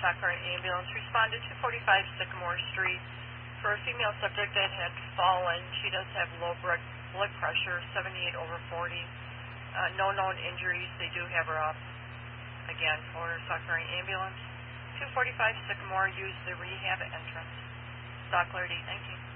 Stockard ambulance responded to 45 Sycamore Street for a female subject that had fallen. She does have low blood pressure, 78 over 40. No known injuries. They do have her up. Again, for Stockard ambulance. 245 Sycamore, use the rehab entrance. Stock Clarity, thank you.